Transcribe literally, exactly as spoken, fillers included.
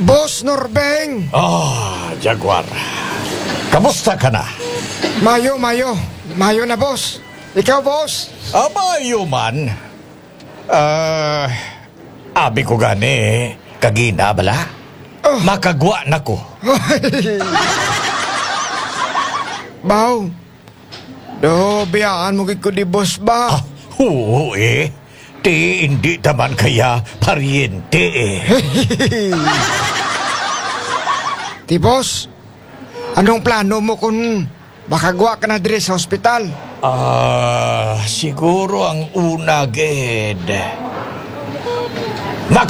Boss Norbeng! Ah, Jaguar. Kamusta ka na? Mayo, mayo. Mayo na, boss. Ikaw, boss? Abayo man. Ah, abi ko gani, kagina bala? Oh. Makagwa na ko. Baw. Do, biyaan mo gid ko di boss ba? Ah, oo eh. Ti hindi taman kaya pariente eh. Ti boss, anong plano mo kung makagwa ka na dire sa ospital? Ah, siguro ang una, ged.